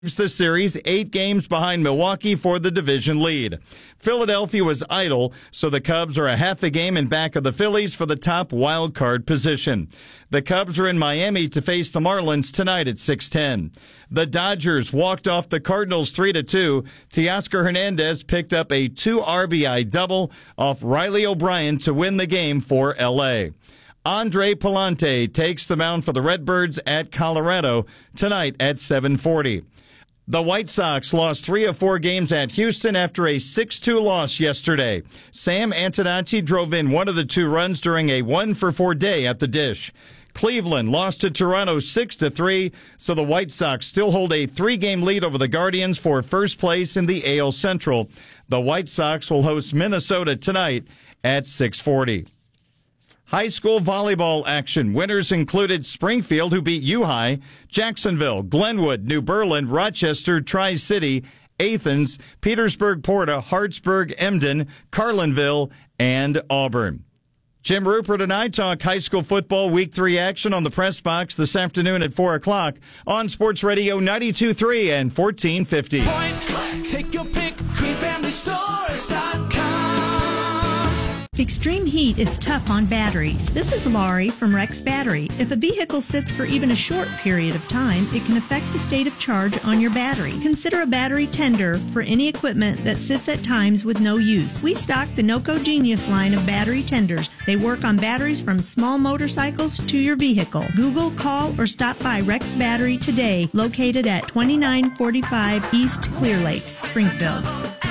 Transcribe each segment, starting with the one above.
the series 8 games behind Milwaukee for the division lead. Philadelphia was idle, so the Cubs are a half a game in back of the Phillies for the top wild card position. The Cubs are in Miami to face the Marlins tonight at 6:10. The Dodgers walked off the Cardinals 3-2. Teoscar Hernandez picked up a 2 RBI double off Riley O'Brien to win the game for L.A. Andre Pallante takes the mound for the Redbirds at Colorado tonight at 7:40. The White Sox lost 3 of 4 games at Houston after a 6-2 loss yesterday. Sam Antonacci drove in one of the 2 runs during a 1-for-4 day at the Dish. Cleveland lost to Toronto 6-3, so the White Sox still hold a 3-game lead over the Guardians for first place in the AL Central. The White Sox will host Minnesota tonight at 6:40. High school volleyball action. Winners included Springfield, who beat U-High, Jacksonville, Glenwood, New Berlin, Rochester, Tri-City, Athens, Petersburg, Porta, Hartsburg, Emden, Carlinville, and Auburn. Jim Rupert and I talk high school football Week 3 action on the Press Box this afternoon at 4 o'clock on Sports Radio 92.3 and 1450. Point, take your pick, greenfamilystores.com. Extreme heat is tough on batteries. This is Laurie from Rex Battery. If a vehicle sits for even a short period of time, it can affect the state of charge on your battery. Consider a battery tender for any equipment that sits at times with no use. We stock the NOCO Genius line of battery tenders. They work on batteries from small motorcycles to your vehicle. Google, call, or stop by Rex Battery today, located at 2945 East Clear Lake, Springfield.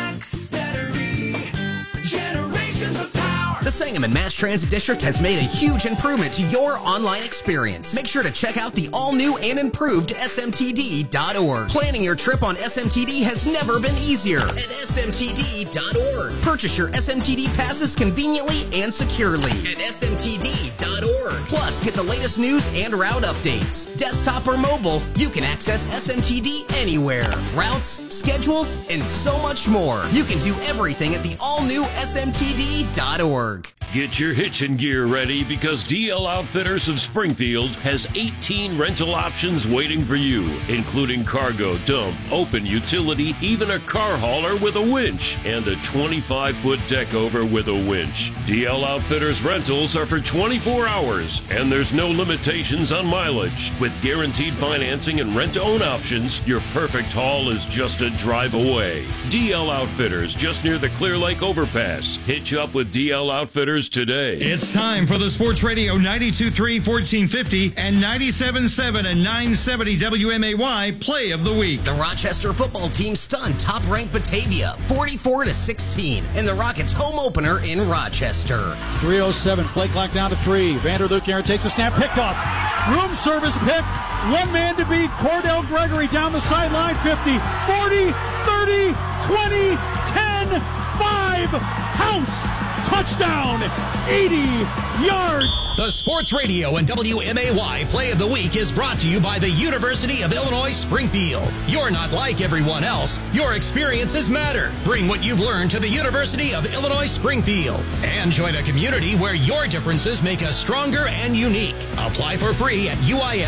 The Sangamon Mass Transit District has made a huge improvement to your online experience. Make sure to check out the all-new and improved smtd.org. Planning your trip on SMTD has never been easier at smtd.org. Purchase your SMTD passes conveniently and securely at smtd.org. Plus, get the latest news and route updates. Desktop or mobile, you can access SMTD anywhere. Routes, schedules, and so much more. You can do everything at the all-new smtd.org. Get your hitching gear ready because DL Outfitters of Springfield has 18 rental options waiting for you, including cargo, dump, open utility, even a car hauler with a winch, and a 25-foot deck over with a winch. DL Outfitters rentals are for 24 hours, and there's no limitations on mileage. With guaranteed financing and rent-to-own options, your perfect haul is just a drive away. DL Outfitters, just near the Clear Lake Overpass. Hitch up with DL Outfitters today. It's time for the Sports Radio 92.3, 1450 and 97.7 and 970 WMAY Play of the Week. The Rochester football team stunned top-ranked Batavia 44-16 in the Rockets' home opener in Rochester. 3:07, play clock down to 3. Vanderluk Aaron takes a snap, picked off. Room service pick. One man to beat. Cordell Gregory down the sideline. 50, 40, 30, 20, 10, 5. House. Touchdown, 80 yards. The Sports Radio and WMAY Play of the Week is brought to you by the University of Illinois Springfield. You're not like everyone else. Your experiences matter. Bring what you've learned to the University of Illinois Springfield and join a community where your differences make us stronger and unique. Apply for free at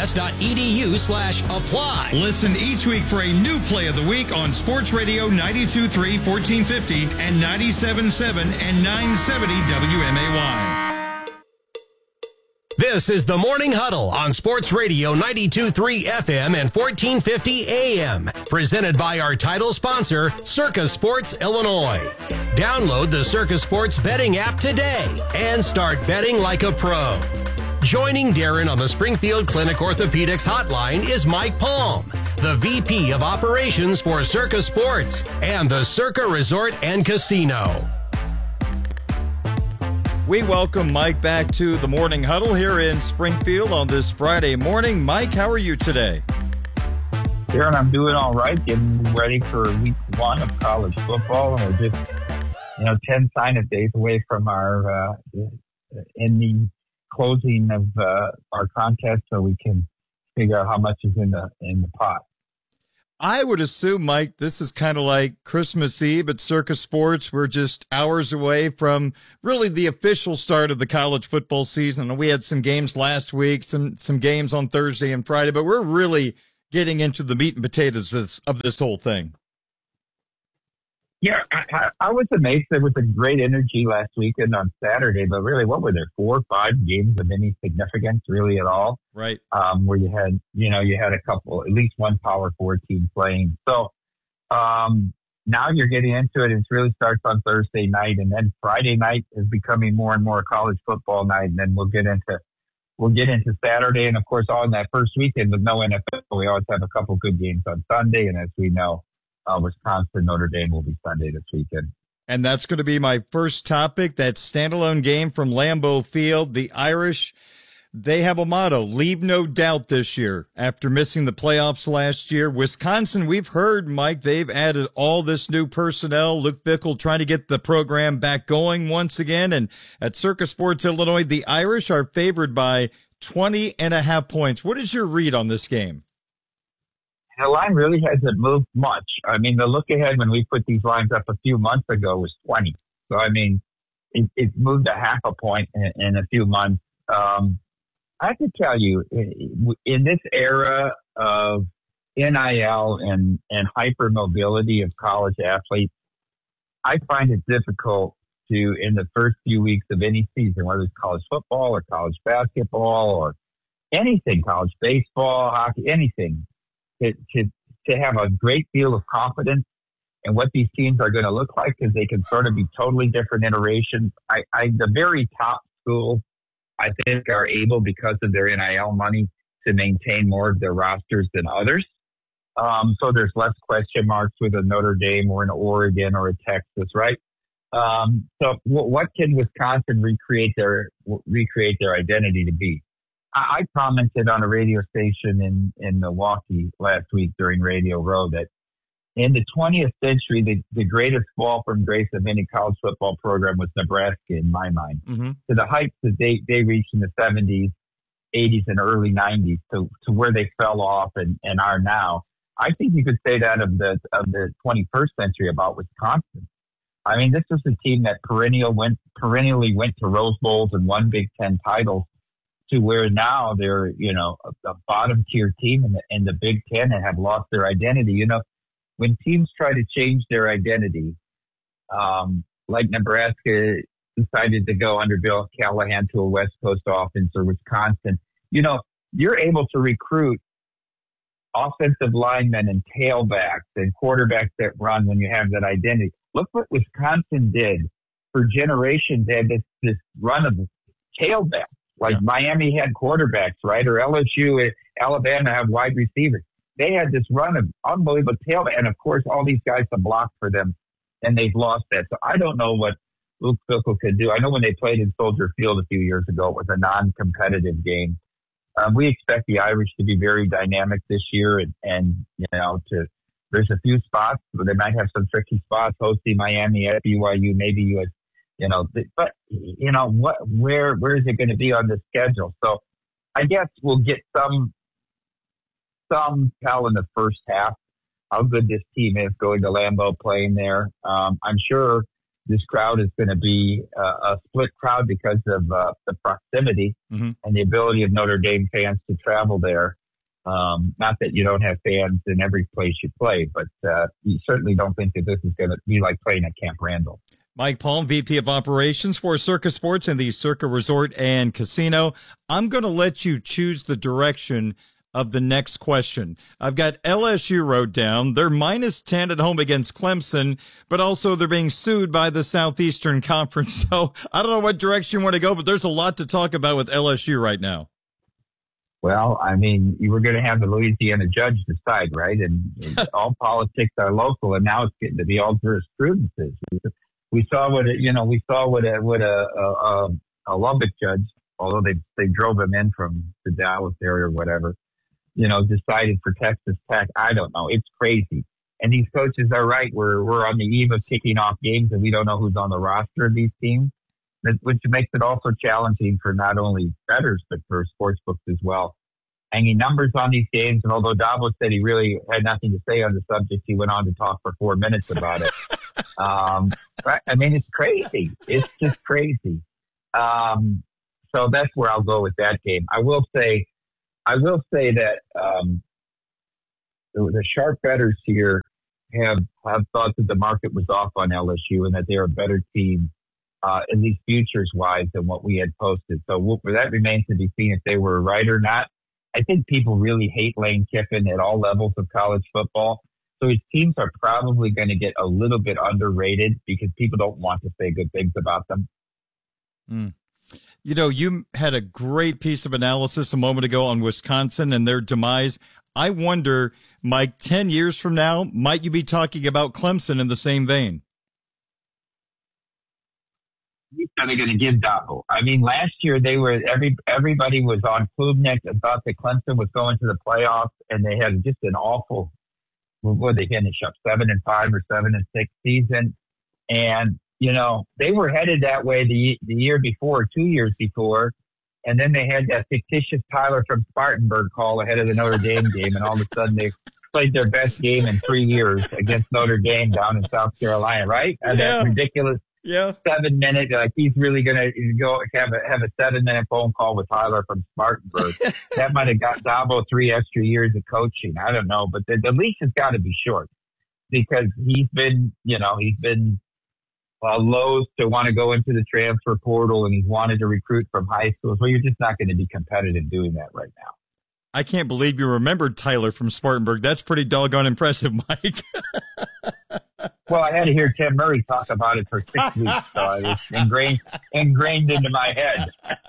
uis.edu/apply. Listen each week for a new Play of the Week on Sports Radio 92.3, 1450 and 97.7 and 970 WMAY. This is the Morning Huddle on Sports Radio 92.3 FM and 1450 AM. Presented by our title sponsor, Circa Sports Illinois. Download the Circa Sports betting app today and start betting like a pro. Joining Darren on the Springfield Clinic Orthopedics hotline is Mike Palm, the VP of Operations for Circa Sports and the Circa Resort and Casino. We welcome Mike back to the Morning Huddle here in Springfield on this Friday morning. Mike, how are you today? Darren, I'm doing all right, getting ready for week 1 of college football. And we're just, 10 sign-up days away from our in the closing of our contest so we can figure out how much is in the pot. I would assume, Mike, this is kind of like Christmas Eve at Circa Sports. We're just hours away from really the official start of the college football season. We had some games last week, some games on Thursday and Friday, but we're really getting into the meat and potatoes of this whole thing. Yeah, I was amazed. There was a great energy last weekend on Saturday, but really, what were there, 4 or 5 games of any significance really at all? Right. Where you had a couple, at least one Power 4 team playing. So now you're getting into it. It really starts on Thursday night, and then Friday night is becoming more and more college football night, and then we'll get into Saturday, and of course, on that first weekend with no NFL, we always have a couple good games on Sunday, and as we know, Wisconsin, Notre Dame will be Sunday this weekend. And that's going to be my first topic, that standalone game from Lambeau Field. The Irish, they have a motto, leave no doubt this year after missing the playoffs last year. Wisconsin, we've heard, Mike, they've added all this new personnel. Luke Fickell trying to get the program back going once again. And at Circa Sports Illinois, the Irish are favored by 20.5 points. What is your read on this game? The line really hasn't moved much. I mean, the look ahead when we put these lines up a few months ago was 20. So, I mean, it's moved a half a point in a few months. I have to tell you, in this era of NIL and hypermobility of college athletes, I find it difficult to, in the first few weeks of any season, whether it's college football or college basketball or anything, college baseball, hockey, anything, to have a great deal of confidence in what these teams are going to look like, because they can sort of be totally different iterations. The very top schools, I think, are able, because of their NIL money, to maintain more of their rosters than others. So there's less question marks with a Notre Dame or an Oregon or a Texas, right? So what can Wisconsin recreate their identity to be? I commented on a radio station in Milwaukee last week during Radio Row that in the 20th century, the greatest fall from grace of any college football program was Nebraska, in my mind. Mm-hmm. To the heights that they reached in the 70s, 80s, and early 90s, to where they fell off and are now. I think you could say that of the 21st century about Wisconsin. I mean, this was a team that perennially went to Rose Bowls and won Big Ten titles, to where now they're, a bottom tier team in the Big Ten and have lost their identity. When teams try to change their identity, like Nebraska decided to go under Bill Callahan to a West Coast offense, or Wisconsin, you're able to recruit offensive linemen and tailbacks and quarterbacks that run when you have that identity. Look what Wisconsin did for generations. They had this run of tailbacks. Like Miami had quarterbacks, right? Or LSU, Alabama have wide receivers. They had this run of unbelievable tailback. And, of course, all these guys have blocked for them, and they've lost that. So I don't know what Luke Fickell could do. I know when they played in Soldier Field a few years ago, it was a non-competitive game. We expect the Irish to be very dynamic this year, and there's a few spots where they might have some tricky spots, hosting Miami at BYU, maybe US. But where is it going to be on the schedule? So I guess we'll get some tell in the first half how good this team is going to Lambeau, playing there. I'm sure this crowd is going to be a split crowd because of the proximity and the ability of Notre Dame fans to travel there. Not that you don't have fans in every place you play, but you certainly don't think that this is going to be like playing at Camp Randall. Mike Palm, VP of Operations for Circa Sports and the Circa Resort and Casino. I'm going to let you choose the direction of the next question. I've got LSU wrote down. They're -10 at home against Clemson, but also they're being sued by the Southeastern Conference. So I don't know what direction you want to go, but there's a lot to talk about with LSU right now. Well, I mean, you were going to have the Louisiana judge decide, right? And all politics are local, and now it's getting to be all jurisprudences. We saw what a Lubbock judge, although they drove him in from the Dallas area or whatever, decided for Texas Tech. I don't know. It's crazy. And these coaches are right. We're on the eve of kicking off games, and we don't know who's on the roster of these teams, which makes it also challenging for not only bettors, but for sportsbooks as well. Hanging numbers on these games. And although Davos said he really had nothing to say on the subject, he went on to talk for 4 minutes about it. Right? I mean, it's crazy. It's just crazy. So that's where I'll go with that game. I will say that the sharp bettors here have thought that the market was off on LSU and that they're a better team, at least futures-wise, than what we had posted. So that remains to be seen if they were right or not. I think people really hate Lane Kiffin at all levels of college football. So his teams are probably going to get a little bit underrated because people don't want to say good things about them. Mm. You know, you had a great piece of analysis a moment ago on Wisconsin and their demise. I wonder, Mike, 10 years from now, might you be talking about Clemson in the same vein? He's going to give Dabo. I mean, last year everybody was on Klubnik and thought that Clemson was going to the playoffs, and they had just an awful. What they finish up 7-5 or 7-6 season, and you know they were headed that way the year before, 2 years before, and then they had that fictitious Tyler from Spartanburg call ahead of the Notre Dame game, and all of a sudden they played their best game in 3 years against Notre Dame down in South Carolina, right? And that ridiculous 7-minute, like he's really going to go have a 7-minute phone call with Tyler from Spartanburg. That might have got Dabo 3 extra years of coaching. I don't know, but the leash has got to be short because he's been loath to want to go into the transfer portal, and he's wanted to recruit from high schools. Well, you're just not going to be competitive doing that right now. I can't believe you remembered Tyler from Spartanburg. That's pretty doggone impressive, Mike. Well, I had to hear Tim Murray talk about it for 6 weeks, so it's ingrained into my head.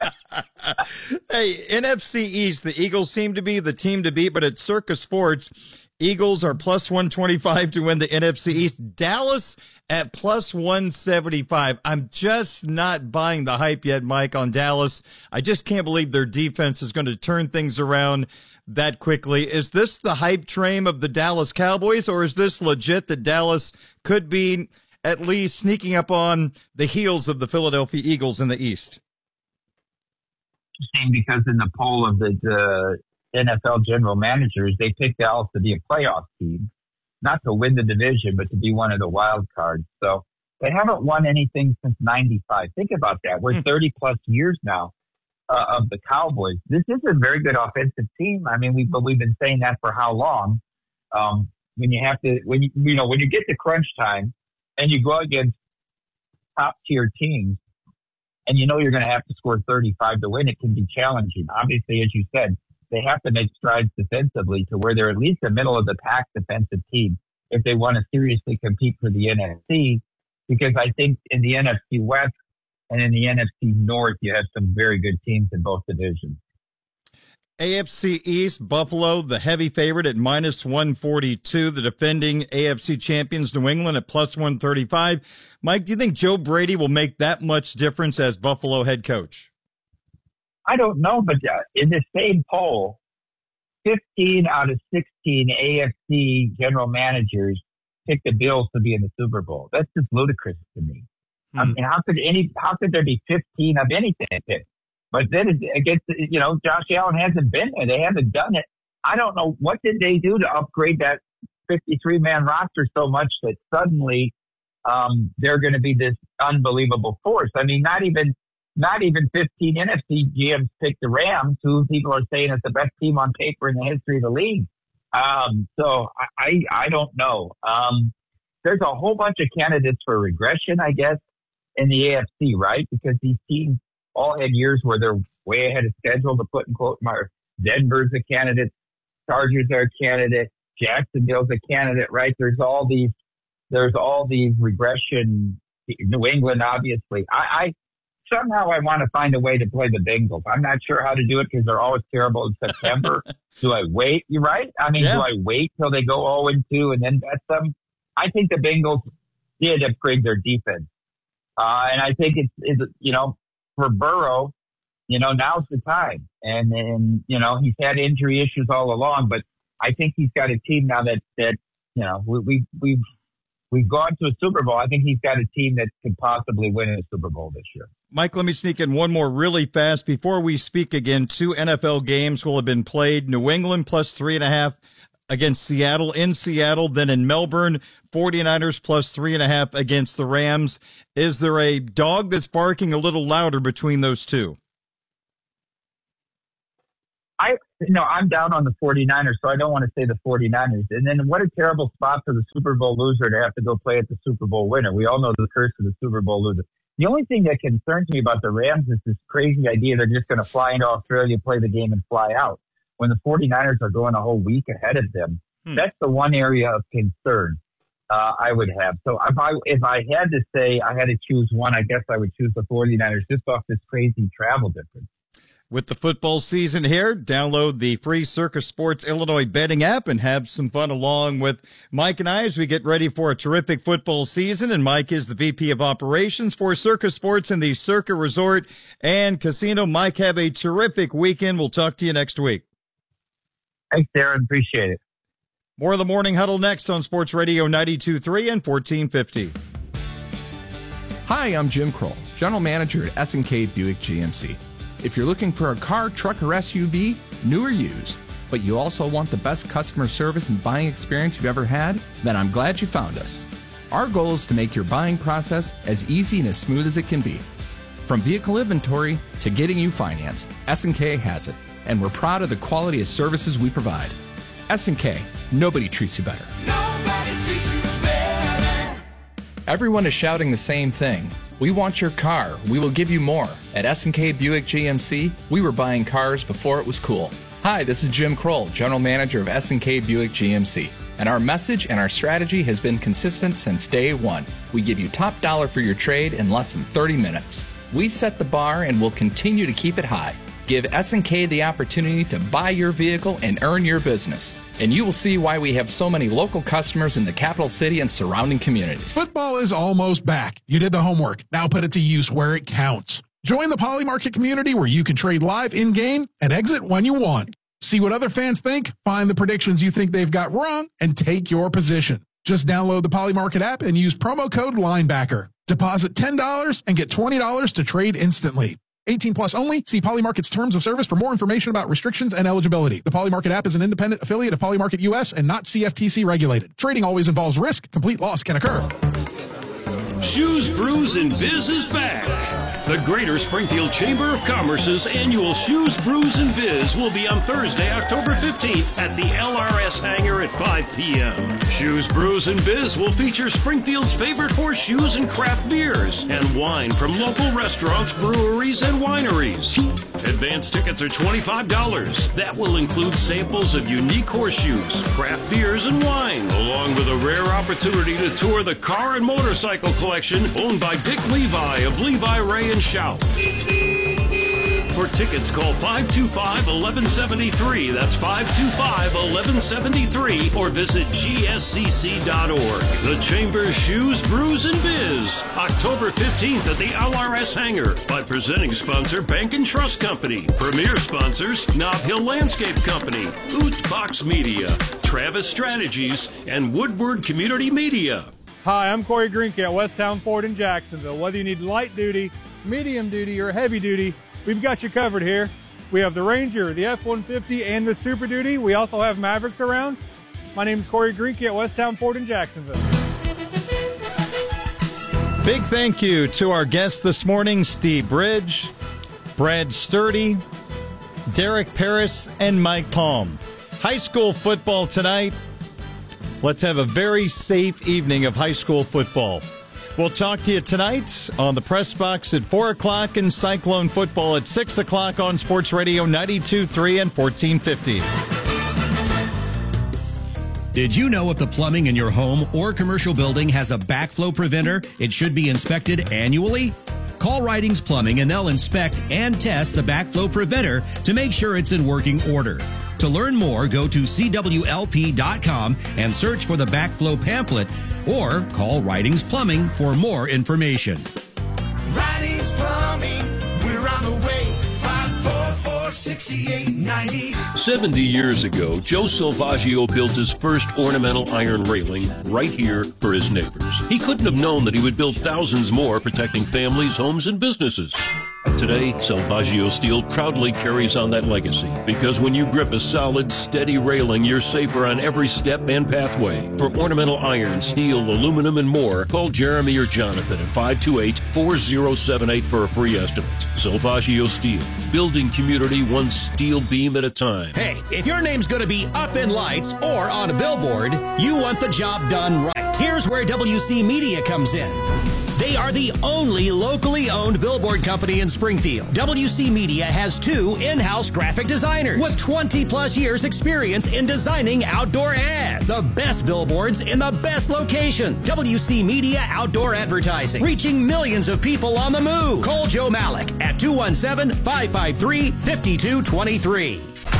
Hey, NFC East, the Eagles seem to be the team to beat, but at Circa Sports, Eagles are plus 125 to win the NFC East. Dallas at plus 175. I'm just not buying the hype yet, Mike, on Dallas. I just can't believe their defense is going to turn things around that quickly. Is this the hype train of the Dallas Cowboys, or is this legit that Dallas could be at least sneaking up on the heels of the Philadelphia Eagles in the East? Interesting, because in the poll of the NFL general managers, they picked Dallas to be a playoff team, not to win the division, but to be one of the wild cards. So they haven't won anything since 95. Think about that. We're 30 plus years now of the Cowboys. This is a very good offensive team. I mean, we've been saying that for how long? When you get to crunch time and you go against top tier teams and you know you're going to have to score 35 to win, it can be challenging. Obviously, as you said, they have to make strides defensively to where they're at least a middle of the pack defensive team if they want to seriously compete for the NFC, because I think in the NFC West and in the NFC North, you have some very good teams in both divisions. AFC East, Buffalo, the heavy favorite at minus 142. The defending AFC champions, New England, at plus 135. Mike, do you think Joe Brady will make that much difference as Buffalo head coach? I don't know, but in the same poll, 15 out of 16 AFC general managers picked the Bills to be in the Super Bowl. That's just ludicrous to me. I mean, how could there be 15 of anything picked? But then against, Josh Allen hasn't been there. They haven't done it. I don't know. What did they do to upgrade that 53-man roster so much that suddenly they're going to be this unbelievable force? I mean, not even 15 NFC GMs picked the Rams, who people are saying is the best team on paper in the history of the league. So I don't know. There's a whole bunch of candidates for regression, I guess, in the AFC, right? Because these teams all had years where they're way ahead of schedule, to put in quote marks. Denver's a candidate. Chargers are a candidate. Jacksonville's a candidate, right? There's all these regression. New England, obviously. Somehow I want to find a way to play the Bengals. I'm not sure how to do it because they're always terrible in September. Do I wait? You're right. I mean, Do I wait till they go 0-2 and then bet them? I think the Bengals did upgrade their defense. And I think it's for Burrow, now's the time. And he's had injury issues all along, but I think he's got a team now that we've gone to a Super Bowl. I think he's got a team that could possibly win a Super Bowl this year. Mike, let me sneak in one more really fast. Before we speak again, 2 NFL games will have been played. New England plus 3.5 against Seattle in Seattle. Then in Melbourne, 49ers plus 3.5 against the Rams. Is there a dog that's barking a little louder between those two? I'm down on the 49ers, so I don't want to say the 49ers. And then what a terrible spot for the Super Bowl loser to have to go play at the Super Bowl winner. We all know the curse of the Super Bowl loser. The only thing that concerns me about the Rams is this crazy idea they're just going to fly into Australia, play the game, and fly out when the 49ers are going a whole week ahead of them. That's the one area of concern I would have. So if I had to say I had to choose one, I guess I would choose the 49ers just off this crazy travel difference. With the football season here, download the free Circus Sports Illinois betting app and have some fun along with Mike and I as we get ready for a terrific football season. And Mike is the VP of Operations for Circus Sports in the Circa Resort and Casino. Mike, have a terrific weekend. We'll talk to you next week. Thanks, Darren. Appreciate it. More of the Morning Huddle next on Sports Radio 92.3 and 1450. Hi, I'm Jim Kroll, General Manager at S&K Buick GMC. If you're looking for a car, truck, or SUV, new or used, but you also want the best customer service and buying experience you've ever had, then I'm glad you found us. Our goal is to make your buying process as easy and as smooth as it can be. From vehicle inventory to getting you financed, S&K has it, and we're proud of the quality of services we provide. S&K, nobody treats you better. Nobody treats you better. Everyone is shouting the same thing. We want your car. We will give you more. At S&K Buick GMC, we were buying cars before it was cool. Hi, this is Jim Kroll, General Manager of S&K Buick GMC. And our message and our strategy has been consistent since day one. We give you top dollar for your trade in less than 30 minutes. We set the bar and will continue to keep it high. Give S&K the opportunity to buy your vehicle and earn your business. And you will see why we have so many local customers in the capital city and surrounding communities. Football is almost back. You did the homework. Now put it to use where it counts. Join the Poly Market community where you can trade live in-game and exit when you want. See what other fans think, find the predictions you think they've got wrong, and take your position. Just download the Poly Market app and use promo code LINEBACKER. Deposit $10 and get $20 to trade instantly. 18 plus only. See Poly Market's terms of service for more information about restrictions and eligibility. The Poly Market app is an independent affiliate of Poly Market US and not CFTC regulated. Trading always involves risk. Complete loss can occur. Shoes, Brews, and Biz is back. The Greater Springfield Chamber of Commerce's annual Shoes, Brews, and Biz will be on Thursday, October 15th at the LRS Hangar at 5 p.m. Shoes, Brews, and Biz will feature Springfield's favorite horseshoes and craft beers and wine from local restaurants, breweries, and wineries. Advance tickets are $25. That will include samples of unique horseshoes, craft beers, and wine, along with a rare opportunity to tour the car and motorcycle collection owned by Dick Levi of Levi Ray and Shout. For tickets, call 525-1173. That's 525-1173, or visit gscc.org. The Chamber's Shoes, Brews, and Biz, October 15th at the LRS Hangar. By presenting sponsor Bank and Trust Company. Premier sponsors Nob Hill Landscape Company, Oot Box Media, Travis Strategies, and Woodward Community Media. Hi, I'm Corey Greenke at Westtown Ford in Jacksonville. Whether you need light duty, medium duty, or heavy duty, we've got you covered here. We have the Ranger, the F-150, and the Super Duty. We also have Mavericks around. My name is Corey Greenke at Westtown Ford in Jacksonville. Big thank you to our guests this morning, Steve Bridge, Brad Sturdy, Derek Paris, and Mike Palm. High school football tonight. Let's have a very safe evening of high school football. We'll talk to you tonight on the Press Box at 4 o'clock and Cyclone Football at 6 o'clock on Sports Radio 92.3 and 1450. Did you know if the plumbing in your home or commercial building has a backflow preventer, it should be inspected annually? Call Ridings Plumbing and they'll inspect and test the backflow preventer to make sure it's in working order. To learn more, go to CWLP.com and search for the backflow pamphlet or call Ridings Plumbing for more information. Ridings Plumbing, we're on the way. 544-6890. 70 years ago, Joe Salvaggio built his first ornamental iron railing right here for his neighbors. He couldn't have known that he would build thousands more, protecting families, homes, and businesses. Today, Salvaggio Steel proudly carries on that legacy because when you grip a solid, steady railing, you're safer on every step and pathway. For ornamental iron, steel, aluminum, and more, call Jeremy or Jonathan at 528-4078 for a free estimate. Salvaggio Steel, building community one steel beam at a time. Hey, if your name's going to be up in lights or on a billboard, you want the job done right. Here's where WC Media comes in. They are the only locally owned billboard company in Springfield. WC Media has 2 in-house graphic designers with 20-plus years experience in designing outdoor ads. The best billboards in the best locations. WC Media Outdoor Advertising, reaching millions of people on the move. Call Joe Malik at 217-553-5223.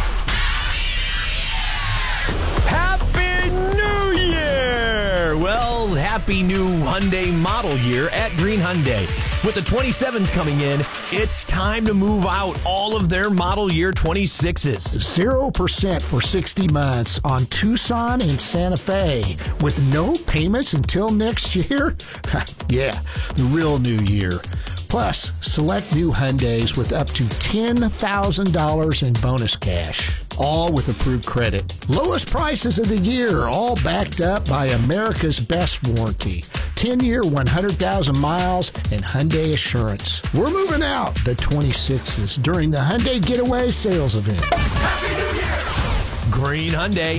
Happy New Year! Well, happy new Hyundai model year at Green Hyundai. With the 27s coming in, it's time to move out all of their model year 26s. 0% for 60 months on Tucson and Santa Fe with no payments until next year? Yeah, the real new year. Plus, select new Hyundais with up to $10,000 in bonus cash. All with approved credit. Lowest prices of the year, all backed up by America's best warranty. 10-year, 100,000 miles, and Hyundai Assurance. We're moving out the 26s during the Hyundai Getaway Sales Event. Happy New Year! Green Hyundai,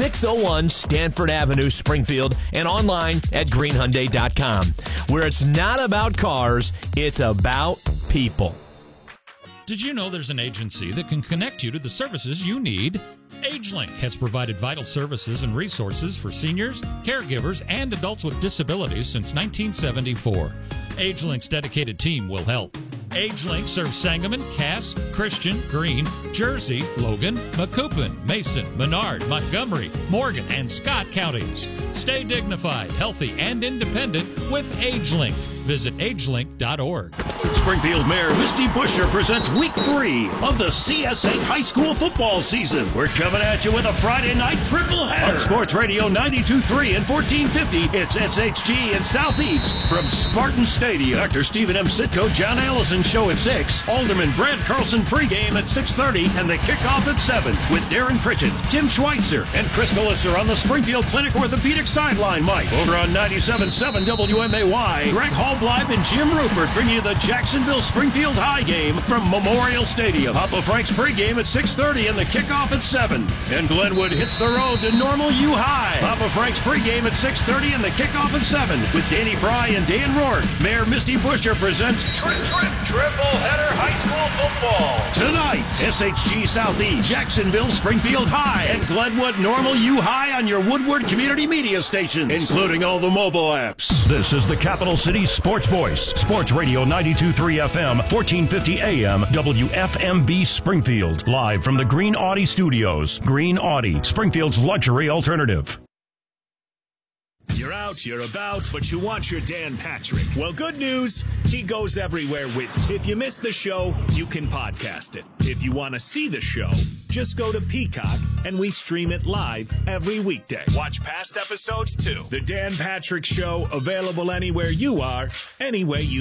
601 Stanford Avenue, Springfield, and online at greenhyundai.com, where it's not about cars, it's about people. Did you know there's an agency that can connect you to the services you need? AgeLink has provided vital services and resources for seniors, caregivers, and adults with disabilities since 1974. AgeLink's dedicated team will help. AgeLink serves Sangamon, Cass, Christian, Greene, Jersey, Logan, Macoupin, Mason, Menard, Montgomery, Morgan, and Scott counties. Stay dignified, healthy, and independent with AgeLink. Visit agelink.org. Springfield Mayor Misty Buscher presents Week 3 of the CS8 High School football season. We're coming at you with a Friday night triple header. On Sports Radio 92.3 and 1450, it's SHG in Southeast. From Spartan Stadium, Dr. Stephen M. Sitko, John Allison show at 6. Alderman Brad Carlson pregame at 6:30 and the kickoff at 7 with Darren Pritchett, Tim Schweitzer, and Chris Melisser on the Springfield Clinic Orthopedic Sideline Mic. Over on 97.7 WMAY, Greg Hallbleib and Jim Rupert bring you the Jacksonville-Springfield High game from Memorial Stadium. Papa Frank's pregame at 6:30 and the kickoff at 7. And Glenwood hits the road to Normal U High. Papa Frank's pregame at 6:30 and the kickoff at 7 with Danny Fry and Dan Rourke. Mayor Misty Buscher presents Triple Header High School Football. Tonight, SHG Southeast, Jacksonville, Springfield High, and Glenwood Normal U High on your Woodward Community Media stations, including all the mobile apps. This is the Capital City Sports Voice. Sports Radio 92.3 FM, 1450 AM, WFMB Springfield. Live from the Green Audi Studios. Green Audi, Springfield's luxury alternative. You're out, you're about, but you want your Dan Patrick. Well, good news, he goes everywhere with you. If you missed the show, you can podcast it. If you want to see the show, just go to Peacock, and we stream it live every weekday. Watch past episodes, too. The Dan Patrick Show, available anywhere you are, any way you